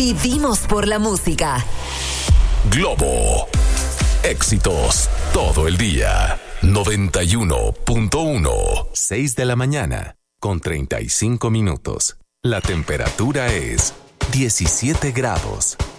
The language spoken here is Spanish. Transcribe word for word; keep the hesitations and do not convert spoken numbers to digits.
Vivimos por la música. Globo. Éxitos todo el día. noventa y uno punto uno. seis de la mañana con treinta y cinco minutos. La temperatura es diecisiete grados.